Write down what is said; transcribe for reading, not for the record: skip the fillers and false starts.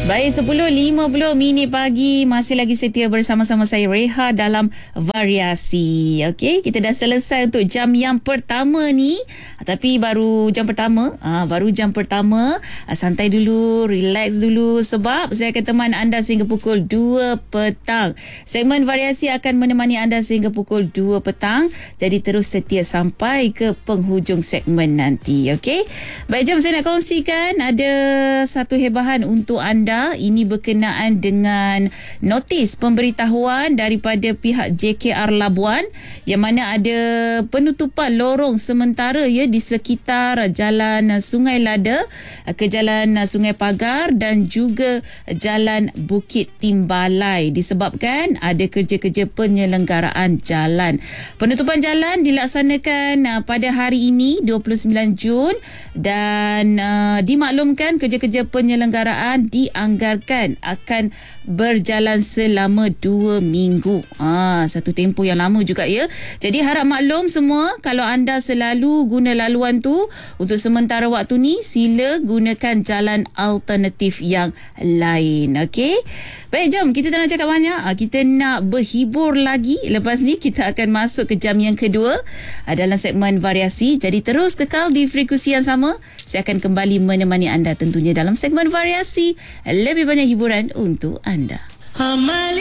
Baik, 10.50 pagi. Masih lagi setia bersama-sama saya Reha dalam Variasi. Okey, kita dah selesai untuk jam yang pertama ni. Tapi baru jam pertama. Santai dulu, relax dulu. Sebab saya akan teman anda sehingga pukul 2 petang. Segmen Variasi akan menemani anda sehingga pukul 2 petang. Jadi terus setia sampai ke penghujung segmen nanti. Okey. Baik, jom saya nak kongsikan ada satu hebahan untuk anda. Ini berkenaan dengan notis pemberitahuan daripada pihak JKR Labuan yang mana ada penutupan lorong sementara ya di sekitar Jalan Sungai Lada ke Jalan Sungai Pagar dan juga Jalan Bukit Timbalai disebabkan ada kerja-kerja penyelenggaraan jalan. Penutupan jalan dilaksanakan pada hari ini 29 Jun dan dimaklumkan kerja-kerja penyelenggaraan dianggarkan akan berjalan selama 2 minggu. Satu tempoh yang lama juga ya. Jadi harap maklum semua, kalau anda selalu guna laluan tu untuk sementara waktu ni, sila gunakan jalan alternatif yang lain. Okey. Baik, jom kita tak nak cakap banyak. Kita nak berhibur lagi. Lepas ni kita akan masuk ke jam yang kedua dalam segmen Variasi. Jadi terus kekal di frekuensi yang sama. Saya akan kembali menemani anda tentunya dalam segmen Variasi. Lebih banyak hiburan untuk anda.